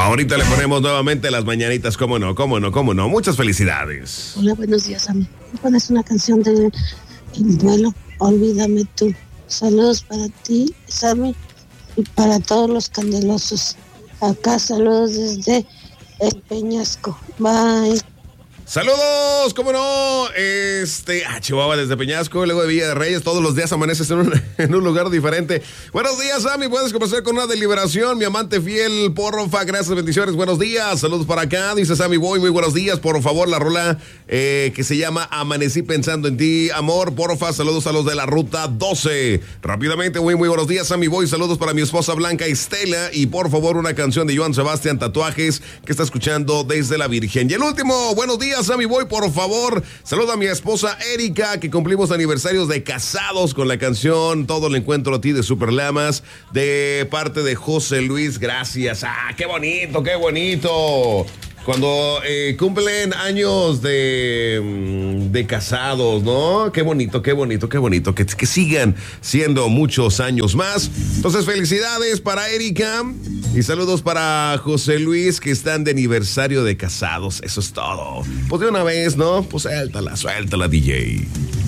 Ahorita le ponemos nuevamente las mañanitas, cómo no. Muchas felicidades. Hola, buenos días, Sammy. ¿Me pones una canción de El Duelo? Olvídame tú. Saludos para ti, Sammy, y para todos los candelosos. Acá saludos desde El Peñasco. Bye. Saludos, cómo no, Chihuahua desde Peñasco, luego de Villa de Reyes, todos los días amaneces en un lugar diferente. Buenos días, Sammy, puedes comenzar con una deliberación, mi amante fiel, porfa, gracias, bendiciones, buenos días, saludos para acá, dice Sammy Boy, muy buenos días, por favor, la rola que se llama Amanecí pensando en ti, amor, porfa, saludos a los de la Ruta 12. Rápidamente, muy buenos días, Sammy Boy, saludos para mi esposa Blanca Estela, y por favor, una canción de Joan Sebastián, Tatuajes, que está escuchando desde la Virgen. Y el último, buenos días, Sammy Boy, por favor, saluda a mi esposa Erika, que cumplimos aniversarios de casados con la canción Todo lo encuentro a ti de Superlamas, de parte de José Luis, gracias. Qué bonito. Cuando cumplen años de casados, ¿no? Qué bonito. Que sigan siendo muchos años más. Entonces, felicidades para Erika y saludos para José Luis, que están de aniversario de casados. Eso es todo. Pues de una vez, ¿no? Pues suéltala, DJ.